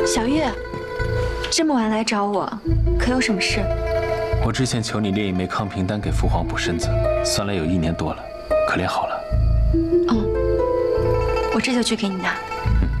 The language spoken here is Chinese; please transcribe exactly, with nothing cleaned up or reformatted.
小月，这么晚来找我，可有什么事？ 我之前求你炼一枚抗平丹给父皇补身子，算来有一年多了，可炼好了。 嗯，我这就去给你拿。